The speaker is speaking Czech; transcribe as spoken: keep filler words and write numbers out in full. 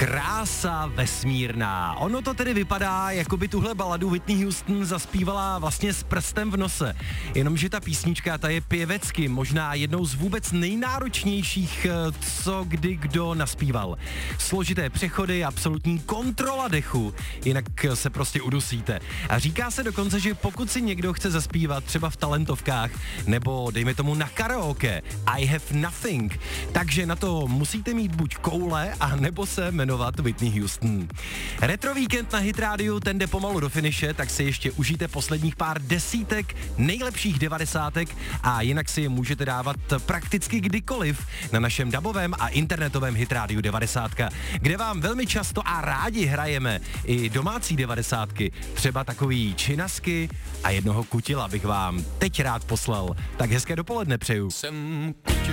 Krása vesmírná. Ono to tedy vypadá, jako by tuhle baladu Whitney Houston zaspívala vlastně s prstem v nose. Jenomže ta písnička, ta je pěvecky možná jednou z vůbec nejnáročnějších, co kdy kdo naspíval. Složité přechody, absolutní kontrola dechu, jinak se prostě udusíte. A říká se dokonce, že pokud si někdo chce zaspívat třeba v talentovkách, nebo dejme tomu na karaoke, I have nothing, takže na to musíte mít buď koule, a nebo se jmenovat Whitney Houston. Retro víkend na Hit Radio, ten jde pomalu do finiše, tak si ještě užijte posledních pár desítek nejlepších devadesátek a jinak si je můžete dávat prakticky kdykoliv na našem dabovém a internetovém Hit Radio devadesát, kde vám velmi často a rádi hrajeme i domácí devadesátky, třeba takový činasky a jednoho kutila bych vám teď rád poslal. Tak hezké dopoledne přeju. Jsem kutil.